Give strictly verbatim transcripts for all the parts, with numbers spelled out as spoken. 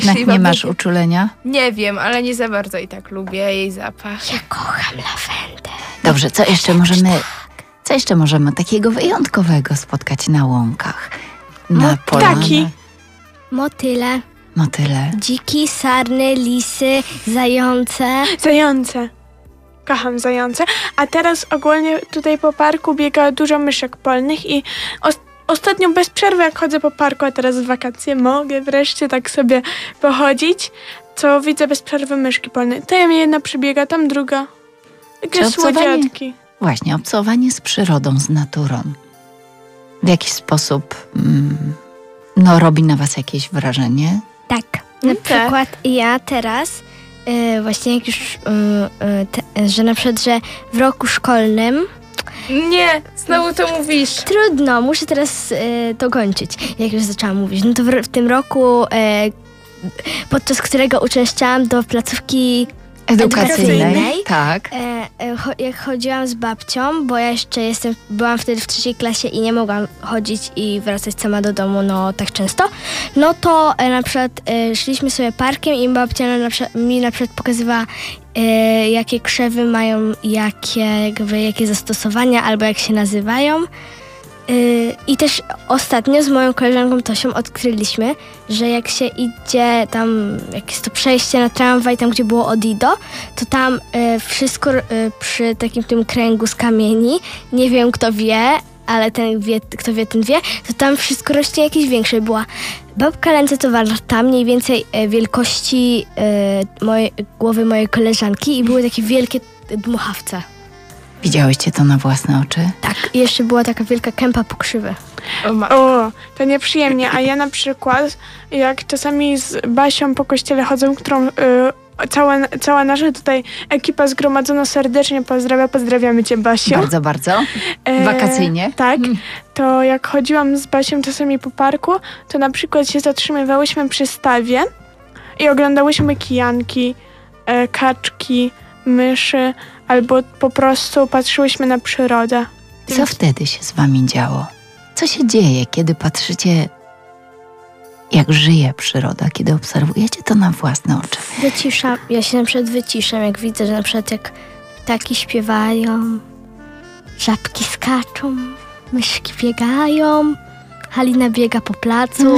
Jednak nie masz uczulenia? Nie wiem, ale nie za bardzo i tak lubię jej zapach. Ja kocham lawendę. Dobrze, co jeszcze możemy, co jeszcze możemy takiego wyjątkowego spotkać na łąkach? Na polanach? Ptaki. Motyle, Motyle. dziki, sarny, lisy, zające. Zające. Kocham zające. A teraz ogólnie tutaj po parku biega dużo myszek polnych i os- ostatnio bez przerwy jak chodzę po parku, a teraz w wakacje mogę wreszcie tak sobie pochodzić, co widzę bez przerwy myszki polne. Tam jedna przybiega, tam druga. Czy Takie obcowanie- słodziatki. Właśnie, obcowanie z przyrodą, z naturą. W jakiś sposób mm, no, robi na was jakieś wrażenie? Tak. Na tak. przykład ja teraz, y, właśnie jak już, y, y, te, że na przykład, że w roku szkolnym, Nie, znowu to mówisz. trudno, muszę teraz y, to kończyć, jak już zaczęłam mówić. No to w, w tym roku, y, podczas którego uczęszczałam do placówki Edukacyjnej. Edukacyjnej. Tak. E, e, cho, jak chodziłam z babcią, bo ja jeszcze jestem, byłam wtedy w trzeciej klasie i nie mogłam chodzić i wracać sama do domu, no tak często, no to e, na przykład e, szliśmy sobie parkiem i babcia na, na, przykład- mi na przykład pokazywała, e, jakie krzewy mają, jakie, jakby, jakie zastosowania albo jak się nazywają. Y, I też ostatnio z moją koleżanką Tosią odkryliśmy, że jak się idzie tam, jak jest to przejście na tramwaj, tam gdzie było Odido, to tam y, wszystko y, przy takim tym kręgu z kamieni, nie wiem kto wie, ale ten wie, kto wie, ten wie, to tam wszystko rośnie jakieś większe. Była babka lancetowarta, mniej więcej y, wielkości y, mojej, głowy mojej koleżanki i były takie wielkie dmuchawce. Widziałyście to na własne oczy? Tak, i jeszcze była taka wielka kępa pokrzywy. O, ma- O, to nieprzyjemnie. A ja na przykład, jak czasami z Basią po kościele chodzą, którą y, cała, cała nasza tutaj ekipa zgromadzona serdecznie pozdrawia. Pozdrawiamy cię, Basiu. Bardzo, bardzo. E, Wakacyjnie? Tak. To jak chodziłam z Basią czasami po parku, to na przykład się zatrzymywałyśmy przy stawie i oglądałyśmy kijanki, e, kaczki, myszy, albo po prostu patrzyłyśmy na przyrodę. Co wtedy się z wami działo? Co się dzieje, kiedy patrzycie, jak żyje przyroda, kiedy obserwujecie to na własne oczy? Wyciszam, ja się na przykład wyciszam, jak widzę, że na przykład jak ptaki śpiewają, żabki skaczą, myszki biegają, Halina biega po placu.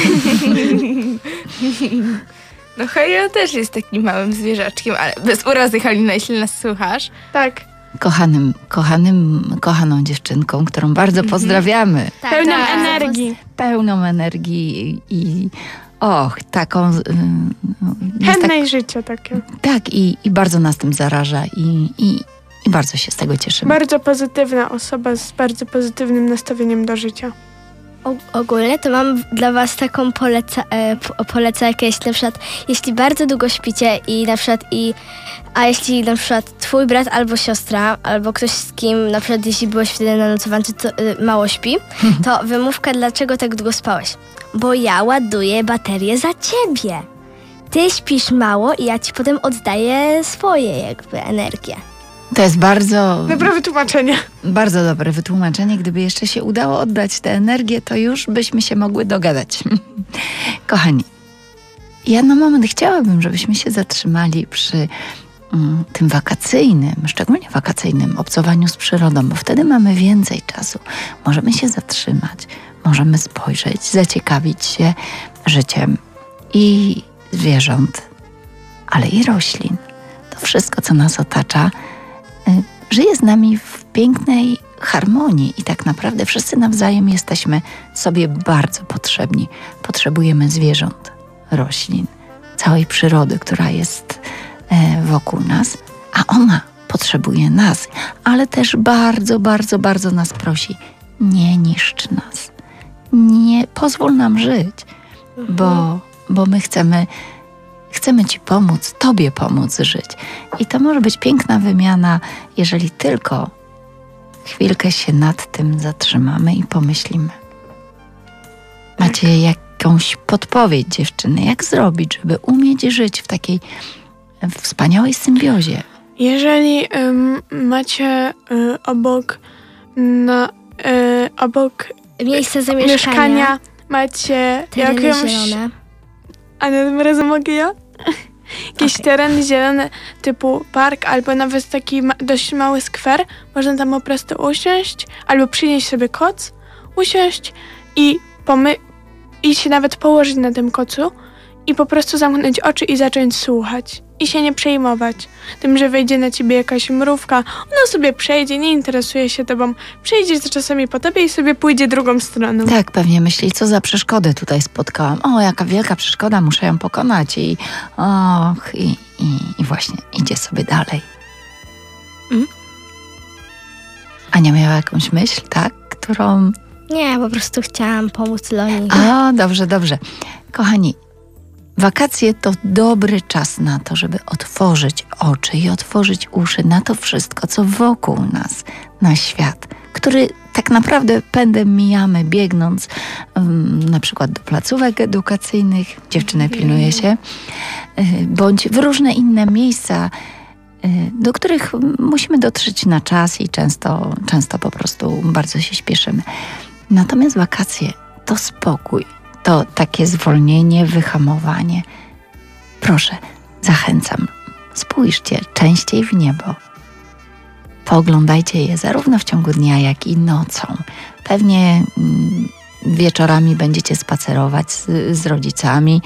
No Halina też jest takim małym zwierzaczkiem, ale bez urazy, Halina, jeśli nas słuchasz. Tak. Kochanym, kochanym, kochaną dziewczynką, którą bardzo pozdrawiamy. Tak, Pełną tak. energii. Pełną energii i, i och, taką... y, jest tak, Chętnej życia takie. tak i, i bardzo nas tym zaraża i, i, i bardzo się z tego cieszymy. Bardzo pozytywna osoba z bardzo pozytywnym nastawieniem do życia. O, ogólnie to mam dla was taką poleca, e, po- polecajkę, jeśli na przykład, jeśli bardzo długo śpicie i na przykład i, a jeśli na przykład twój brat albo siostra, albo ktoś z kim, na przykład jeśli byłeś wtedy na nocowance, to y, mało śpi, to wymówka, dlaczego tak długo spałeś. Bo ja ładuję baterię za ciebie. Ty śpisz mało i ja ci potem oddaję swoje jakby energię. To jest bardzo, Dobre wytłumaczenie. bardzo dobre wytłumaczenie. Gdyby jeszcze się udało oddać tę energię, to już byśmy się mogły dogadać. Kochani, ja na moment chciałabym, żebyśmy się zatrzymali przy mm, tym wakacyjnym, szczególnie wakacyjnym obcowaniu z przyrodą, bo wtedy mamy więcej czasu. Możemy się zatrzymać, możemy spojrzeć, zaciekawić się życiem i zwierząt, ale i roślin. To wszystko, co nas otacza, y, żyje z nami w pięknej harmonii i tak naprawdę wszyscy nawzajem jesteśmy sobie bardzo potrzebni. Potrzebujemy zwierząt, roślin, całej przyrody, która jest e, wokół nas, a ona potrzebuje nas, ale też bardzo, bardzo, bardzo nas prosi: nie niszcz nas, nie pozwól nam żyć, bo, bo my chcemy Chcemy Ci pomóc, Tobie pomóc żyć. I to może być piękna wymiana, jeżeli tylko chwilkę się nad tym zatrzymamy i pomyślimy. Macie jakąś podpowiedź, dziewczyny, jak zrobić, żeby umieć żyć w takiej wspaniałej symbiozie? Jeżeli ym, macie y, obok, na, y, obok Miejsce zamieszkania, mieszkania, macie tereny jakąś zielone. A tym razem mogę ja? Jakiś Okej. teren zielony typu park albo nawet taki ma- dość mały skwer. Można tam po prostu usiąść albo przynieść sobie koc, usiąść i pomy- i się nawet położyć na tym kocu i po prostu zamknąć oczy i zacząć słuchać. I się nie przejmować tym, że wejdzie na ciebie jakaś mrówka. Ona sobie przejdzie, nie interesuje się tobą. Przejdzie czasami po tobie i sobie pójdzie drugą stroną. Tak, pewnie myśli, co za przeszkodę tutaj spotkałam. O, jaka wielka przeszkoda, muszę ją pokonać. I och, i, i, i właśnie idzie sobie dalej. Mm. Ania miała jakąś myśl, tak? Którą... Nie, po prostu chciałam pomóc Loni. O, dobrze, dobrze. Kochani, wakacje to dobry czas na to, żeby otworzyć oczy i otworzyć uszy na to wszystko, co wokół nas, na świat, który tak naprawdę pędem mijamy, biegnąc um, na przykład do placówek edukacyjnych, dziewczyny pilnuje się, y, bądź w różne inne miejsca, y, do których musimy dotrzeć na czas i często, często po prostu bardzo się śpieszymy. Natomiast wakacje to spokój, to takie zwolnienie, wyhamowanie. Proszę, zachęcam, spójrzcie częściej w niebo. Pooglądajcie je zarówno w ciągu dnia, jak i nocą. Pewnie mm, wieczorami będziecie spacerować z, z rodzicami.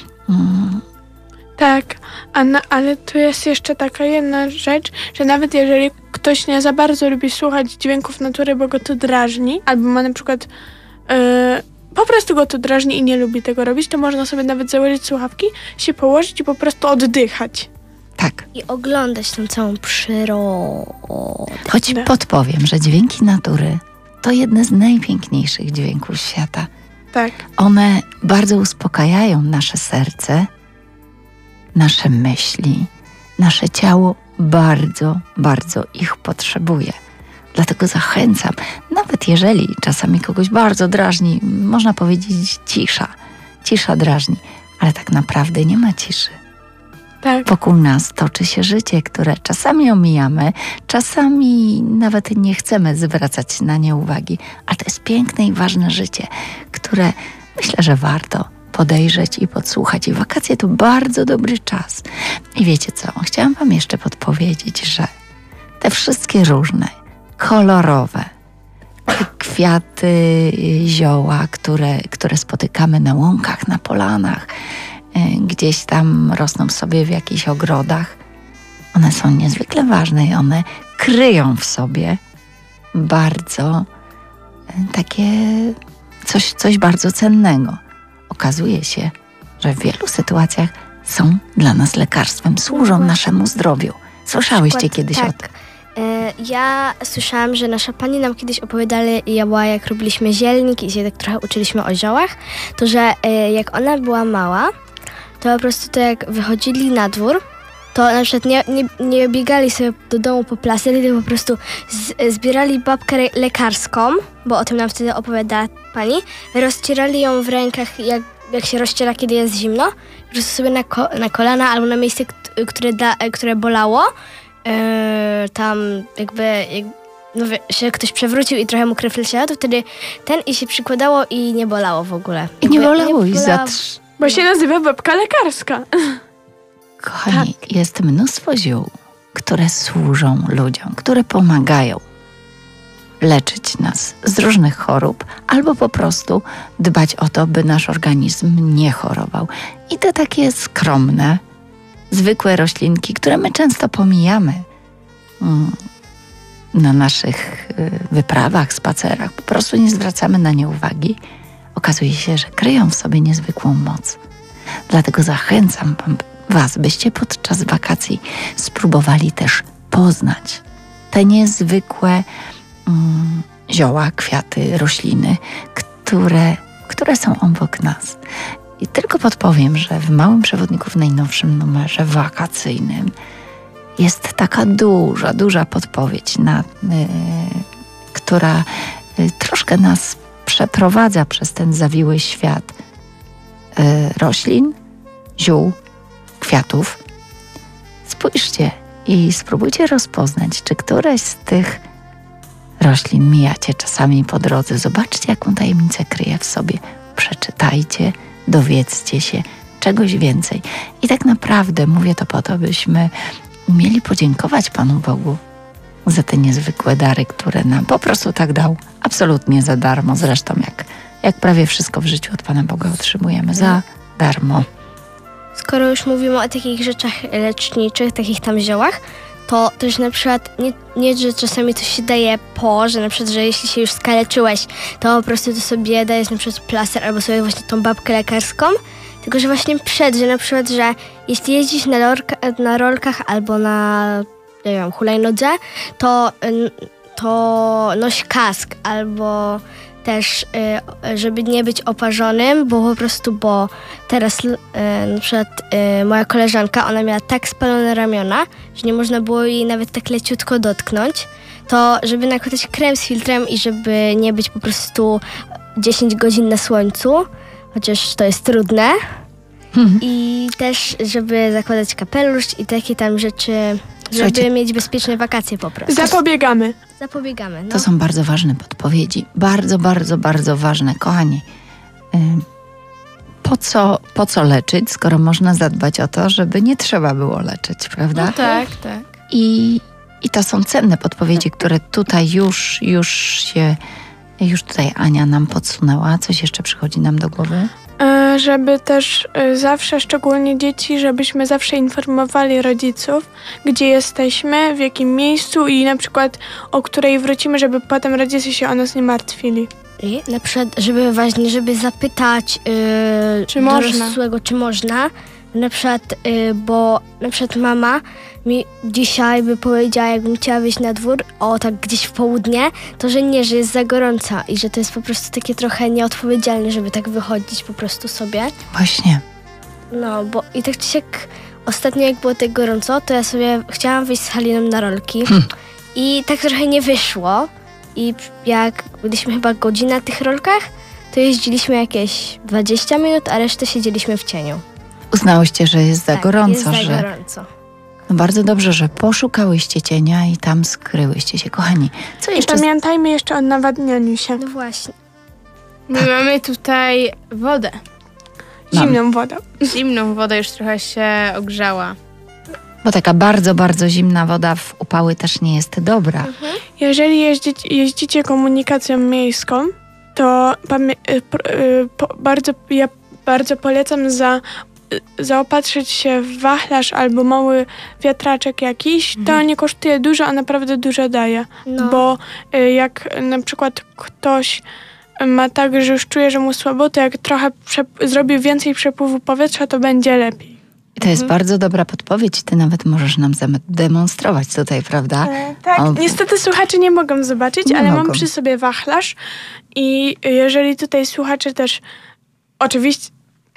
Mm, Tak, a na, ale tu jest jeszcze taka jedna rzecz, że nawet jeżeli ktoś nie za bardzo lubi słuchać dźwięków natury, bo go to drażni, albo ma na przykład yy, po prostu go to drażni i nie lubi tego robić, to można sobie nawet założyć słuchawki, się położyć i po prostu oddychać. tak, I oglądać tą całą przyrodę. choć Tak. podpowiem, że dźwięki natury to jedne z najpiękniejszych dźwięków świata. Tak. One bardzo uspokajają nasze serce, nasze myśli, nasze ciało bardzo, bardzo ich potrzebuje. Dlatego zachęcam, nawet jeżeli czasami kogoś bardzo drażni, można powiedzieć cisza, cisza drażni, ale tak naprawdę nie ma ciszy. Tak. Wokół nas toczy się życie, które czasami omijamy, czasami nawet nie chcemy zwracać na nie uwagi, ale to jest piękne i ważne życie, które myślę, że warto podejrzeć i podsłuchać. I wakacje to bardzo dobry czas. I wiecie co? Chciałam wam jeszcze podpowiedzieć, że te wszystkie różne, kolorowe kwiaty, zioła, które, które spotykamy na łąkach, na polanach, gdzieś tam rosną sobie w jakichś ogrodach, one są niezwykle ważne i one kryją w sobie bardzo takie coś, coś bardzo cennego. Okazuje się, że w wielu sytuacjach są dla nas lekarstwem, służą właśnie. naszemu zdrowiu. Słyszałyście Przykład, kiedyś tak. o tym? E, Ja słyszałam, że nasza pani nam kiedyś opowiadała, jak robiliśmy zielnik i się tak trochę uczyliśmy o ziołach, to że e, jak ona była mała, to po prostu to jak wychodzili na dwór, to na przykład nie, nie, nie biegali sobie do domu po plaster, tylko po prostu z, zbierali babkę re- lekarską, bo o tym nam wtedy opowiadała pani, rozcierali ją w rękach, jak, jak się rozciera, kiedy jest zimno, po prostu sobie na, ko- na kolana albo na miejsce, kt- które, da, które bolało, Yy, tam jakby jak, no, wie- się ktoś przewrócił i trochę mu krew leciała, to wtedy ten i się przykładało i nie bolało w ogóle. I nie Jakby bolało i bolało. zatrz... Bo się nazywa babka lekarska. Kochani, jest mnóstwo ziół, które służą ludziom, które pomagają leczyć nas z różnych chorób albo po prostu dbać o to, by nasz organizm nie chorował. I te takie skromne, zwykłe roślinki, które my często pomijamy mm, na naszych y, wyprawach, spacerach, po prostu nie zwracamy na nie uwagi. Okazuje się, że kryją w sobie niezwykłą moc. Dlatego zachęcam wam- was, byście podczas wakacji spróbowali też poznać te niezwykłe mm, zioła, kwiaty, rośliny, które, które są obok nas. I tylko podpowiem, że w Małym Przewodniku w najnowszym numerze wakacyjnym jest taka duża, duża podpowiedź, na, y, która y, troszkę nas przeprowadza przez ten zawiły świat y, roślin, ziół, kwiatów. Spójrzcie i spróbujcie rozpoznać, czy któreś z tych roślin mijacie czasami po drodze. Zobaczcie, jaką tajemnicę kryje w sobie. Przeczytajcie, dowiedzcie się, czegoś więcej. I tak naprawdę mówię to po to, byśmy umieli podziękować Panu Bogu za te niezwykłe dary, które nam po prostu tak dał. Absolutnie za darmo. Zresztą jak, jak prawie wszystko w życiu od Pana Boga otrzymujemy za darmo. Skoro już mówimy o takich rzeczach leczniczych, takich tam ziołach, to też na przykład nie, nie, że czasami coś się daje po, że na przykład, że jeśli się już skaleczyłeś, to po prostu to sobie dajesz na przykład plaster albo sobie właśnie tą babkę lekarską, tylko że właśnie przed, że na przykład, że jeśli jeździsz na, lorka, na rolkach albo na, nie wiem, hulajnodze, to, to noś kask albo też, y, żeby nie być oparzonym, bo po prostu, bo teraz y, na przykład y, moja koleżanka, ona miała tak spalone ramiona, że nie można było jej nawet tak leciutko dotknąć, to żeby nakładać krem z filtrem i żeby nie być po prostu dziesięć godzin na słońcu, chociaż to jest trudne. Mhm. I też, żeby zakładać kapelusz i takie tam rzeczy, żeby Słuchajcie. mieć bezpieczne wakacje po prostu. Zapobiegamy. Zapobiegamy. No. To są bardzo ważne podpowiedzi. Bardzo, bardzo, bardzo ważne. Kochani, y, po co, po co leczyć, skoro można zadbać o to, żeby nie trzeba było leczyć, prawda? No tak, tak. I, I to są cenne podpowiedzi, które tutaj już, już się, już tutaj Ania nam podsunęła. Coś jeszcze przychodzi nam do głowy? E, Żeby też e, zawsze, szczególnie dzieci, żebyśmy zawsze informowali rodziców, gdzie jesteśmy, w jakim miejscu i na przykład o której wrócimy, żeby potem rodzice się o nas nie martwili. I na przykład, żeby właśnie, żeby zapytać yy, Czy można? dorosłego, czy można. Na przykład, yy, bo na przykład mama mi dzisiaj by powiedziała, jakbym chciała wyjść na dwór, o tak gdzieś w południe, to że nie, że jest za gorąca i że to jest po prostu takie trochę nieodpowiedzialne, żeby tak wychodzić po prostu sobie. Właśnie. No, bo i tak czy siak ostatnio jak było tak gorąco, to ja sobie chciałam wyjść z Haliną na rolki i tak trochę nie wyszło. I jak byliśmy chyba godzinę na tych rolkach, to jeździliśmy jakieś dwadzieścia minut, a resztę siedzieliśmy w cieniu. Uznałyście, że jest za Tak, gorąco, jest za że gorąco. no bardzo dobrze, że poszukałyście cienia i tam skryłyście się. Kochani, co I jeszcze? z- pamiętajmy jeszcze o nawadnianiu się. No właśnie. My mamy tutaj wodę. Mamy. Zimną wodą. Zimną wodę już trochę się ogrzała. Bo taka bardzo, bardzo zimna woda w upały też nie jest dobra. Jeżeli jeździć, jeździcie komunikacją miejską, to pamię- y, pr- y, po, bardzo, ja bardzo polecam za, y, zaopatrzyć się w wachlarz albo mały wiatraczek jakiś. To nie kosztuje dużo, a naprawdę dużo daje. No. Bo y, jak na przykład ktoś ma tak, że już czuje, że mu słabo, to jak trochę przep- zrobi więcej przepływu powietrza, to będzie lepiej. I to jest bardzo dobra podpowiedź. Ty nawet możesz nam zademonstrować tutaj, prawda? E, tak, O, niestety słuchacze nie mogą zobaczyć, Nie ale mogą. mam przy sobie wachlarz i jeżeli tutaj słuchacze też oczywiście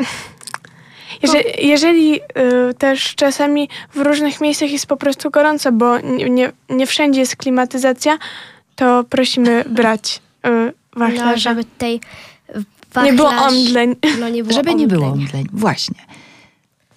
jeżeli, jeżeli y, też czasami w różnych miejscach jest po prostu gorąco, bo nie, nie, nie wszędzie jest klimatyzacja, to prosimy brać y, No, wachlarza. żeby tutaj nie było wachlarz- omdleń. No, nie było Żeby nie było omdleń. omdleń. Właśnie.